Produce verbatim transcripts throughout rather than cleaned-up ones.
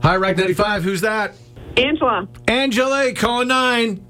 Hi, Rock ninety-five. Who's that? Angela. Angela, calling nine.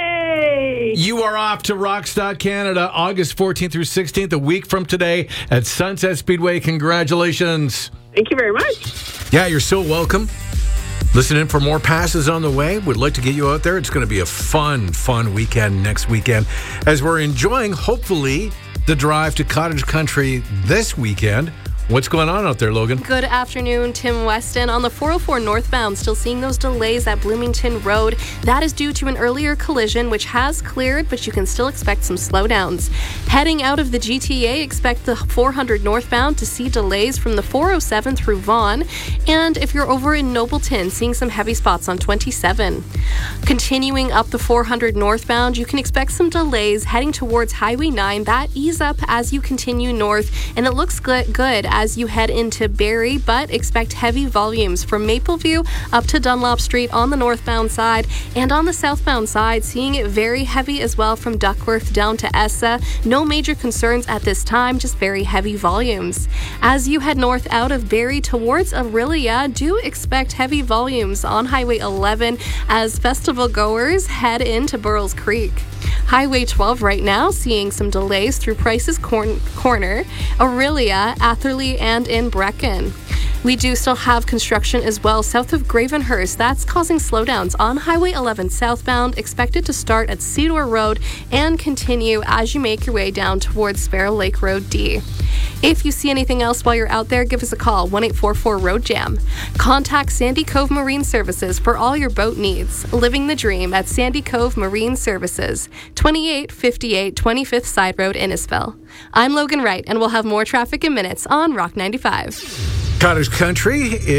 Yay! You are off to Rockstock, Canada, August fourteenth through sixteenth, a week from today at Sunset Speedway. Congratulations. Thank you very much. Yeah, you're so welcome. Listen in for more passes on the way. We'd like to get you out there. It's going to be a fun, fun weekend next weekend as we're enjoying, hopefully, the drive to Cottage Country this weekend. What's going on out there, Logan? Good afternoon, Tim Weston. On the four oh four northbound, still seeing those delays at Bloomington Road. That is due to an earlier collision, which has cleared, but you can still expect some slowdowns. Heading out of the G T A, expect the four hundred northbound to see delays from the four oh seven through Vaughan. And if you're over in Nobleton, seeing some heavy spots on twenty-seven. Continuing up the four hundred northbound, you can expect some delays heading towards Highway nine. That ease up as you continue north, and it looks good, good as you head into Barrie, but expect heavy volumes from Mapleview up to Dunlop Street on the northbound side, and on the southbound side, seeing it very heavy as well from Duckworth down to Essa. No major concerns at this time, just very heavy volumes. As you head north out of Barrie towards Aurelia, do expect heavy volumes on Highway eleven as festival goers head into Burrells Creek. Highway twelve right now, seeing some delays through Price's Corn- Corner, Aurelia, Atherley, and in Brecken. We do still have construction as well south of Gravenhurst. That's causing slowdowns on Highway eleven southbound, expected to start at Cedar Road and continue as you make your way down towards Sparrow Lake Road D. If you see anything else while you're out there, give us a call, one eight four four road jam. Contact Sandy Cove Marine Services for all your boat needs. Living the dream at Sandy Cove Marine Services, twenty-eight fifty-eight twenty-fifth Side Road, Innisfil. I'm Logan Wright, and we'll have more traffic in minutes on Rock ninety-five. Cottage Country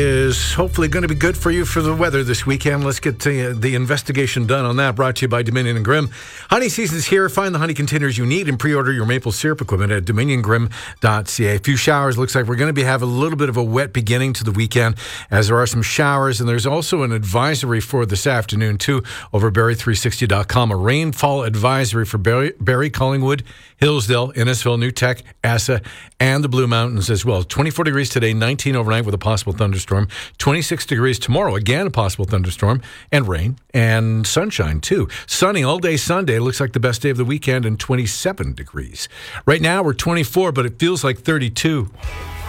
is hopefully going to be good for you for the weather this weekend. Let's get to the investigation done on that. Brought to you by Dominion and Grimm. Honey season's here. Find the honey containers you need and pre-order your maple syrup equipment at dominion grim dot c a. A few showers. Looks like we're going to be have a little bit of a wet beginning to the weekend as there are some showers, and there's also an advisory for this afternoon too over Barrie three sixty dot com. A rainfall advisory for Barrie, Barrie Collingwood, Hillsdale, Innisfil, New Tech, Assa, and the Blue Mountains as well. twenty-four degrees today, nineteen overnight with a possible thunderstorm. twenty-six degrees tomorrow, again a possible thunderstorm, and rain and sunshine too. Sunny all day Sunday. Looks like the best day of the weekend, and twenty-seven degrees. Right now we're twenty-four, but it feels like thirty-two.